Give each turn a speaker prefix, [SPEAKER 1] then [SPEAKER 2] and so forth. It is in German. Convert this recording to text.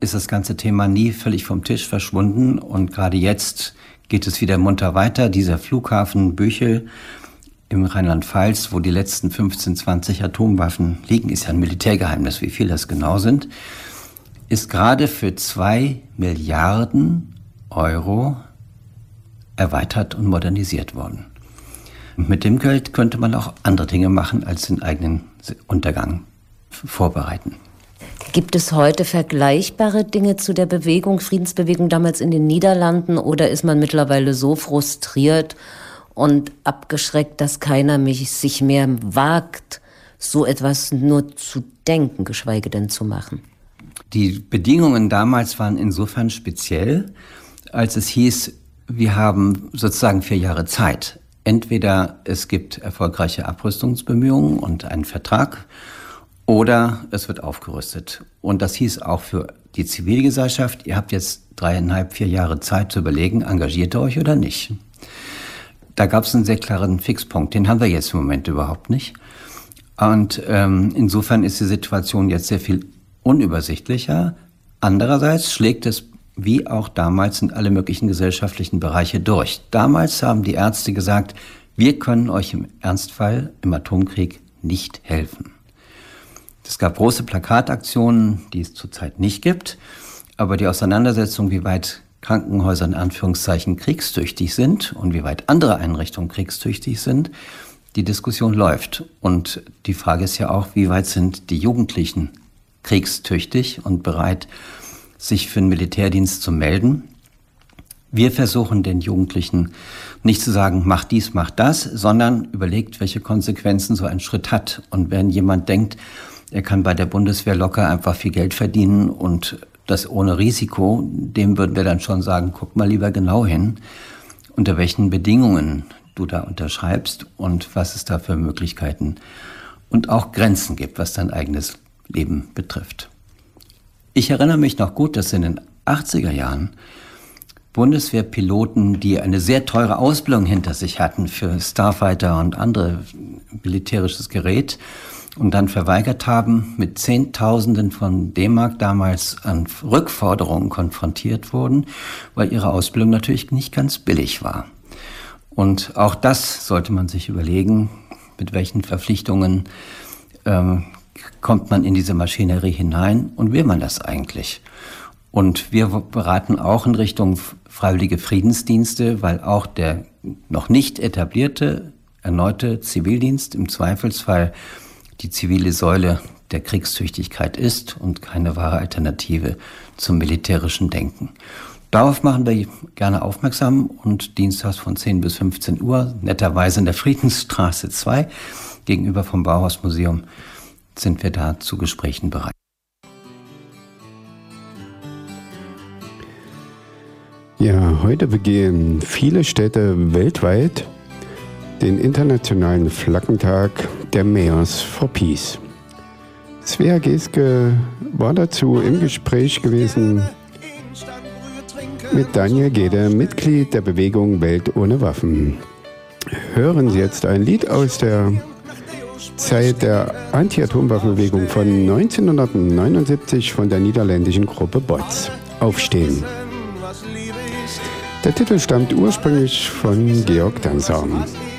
[SPEAKER 1] ist das ganze Thema nie völlig vom Tisch verschwunden. Und gerade jetzt geht es wieder munter weiter. Dieser Flughafen Büchel im Rheinland-Pfalz, wo die letzten 15, 20 Atomwaffen liegen, ist ja ein Militärgeheimnis, wie viel das genau sind, ist gerade für 2 Milliarden Euro erweitert und modernisiert worden. Und mit dem Geld könnte man auch andere Dinge machen, als den eigenen Untergang vorbereiten.
[SPEAKER 2] Gibt es heute vergleichbare Dinge zu der Friedensbewegung damals in den Niederlanden, oder ist man mittlerweile so frustriert und abgeschreckt, dass keiner sich mehr wagt, so etwas nur zu denken, geschweige denn zu machen?
[SPEAKER 1] Die Bedingungen damals waren insofern speziell, als es hieß, wir haben sozusagen 4 Jahre Zeit. Entweder es gibt erfolgreiche Abrüstungsbemühungen und einen Vertrag, oder es wird aufgerüstet. Und das hieß auch für die Zivilgesellschaft, ihr habt jetzt 3,5, 4 Jahre Zeit zu überlegen, engagiert ihr euch oder nicht. Da gab es einen sehr klaren Fixpunkt, den haben wir jetzt im Moment überhaupt nicht. Und insofern ist die Situation jetzt sehr viel unübersichtlicher. Andererseits schlägt es wie auch damals in alle möglichen gesellschaftlichen Bereiche durch. Damals haben die Ärzte gesagt, wir können euch im Ernstfall im Atomkrieg nicht helfen. Es gab große Plakataktionen, die es zurzeit nicht gibt, aber die Auseinandersetzung, wie weit Krankenhäuser in Anführungszeichen kriegstüchtig sind und wie weit andere Einrichtungen kriegstüchtig sind, die Diskussion läuft. Und die Frage ist ja auch, wie weit sind die Jugendlichen kriegstüchtig und bereit, sich für den Militärdienst zu melden. Wir versuchen den Jugendlichen nicht zu sagen, mach dies, mach das, sondern überlegt, welche Konsequenzen so ein Schritt hat. Und wenn jemand denkt, er kann bei der Bundeswehr locker einfach viel Geld verdienen und das ohne Risiko, dem würden wir dann schon sagen, guck mal lieber genau hin, unter welchen Bedingungen du da unterschreibst und was es da für Möglichkeiten und auch Grenzen gibt, was dein eigenes Leben betrifft. Ich erinnere mich noch gut, dass in den 80er Jahren Bundeswehrpiloten, die eine sehr teure Ausbildung hinter sich hatten für Starfighter und andere militärisches Gerät und dann verweigert haben, mit Zehntausenden von D-Mark damals an Rückforderungen konfrontiert wurden, weil ihre Ausbildung natürlich nicht ganz billig war. Und auch das sollte man sich überlegen, mit welchen Verpflichtungen kommt man in diese Maschinerie hinein und will man das eigentlich? Und wir beraten auch in Richtung freiwillige Friedensdienste, weil auch der noch nicht etablierte, erneute Zivildienst im Zweifelsfall die zivile Säule der Kriegstüchtigkeit ist und keine wahre Alternative zum militärischen Denken. Darauf machen wir gerne aufmerksam und dienstags von 10 bis 15 Uhr, netterweise in der Friedensstraße 2, gegenüber vom Bauhausmuseum, sind wir da zu Gesprächen bereit.
[SPEAKER 3] Ja, heute begehen viele Städte weltweit den internationalen Flaggentag der Mayors for Peace. Svea Geske war dazu im Gespräch gewesen mit Daniel Gede, Mitglied der Bewegung Welt ohne Waffen. Hören Sie jetzt ein Lied aus der Zeit der Anti-Atomwaffenbewegung von 1979 von der niederländischen Gruppe Bots. Aufstehen. Der Titel stammt ursprünglich von Georg Danzer.